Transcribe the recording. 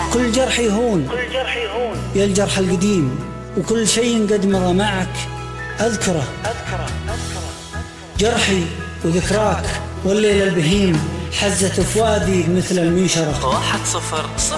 كل جرح يهون يا الجرح القديم، وكل شيء قد مضى معك أذكره. جرحي وذكراك والليل البهيم حزت فؤادي مثل المنشرة. 1-0-0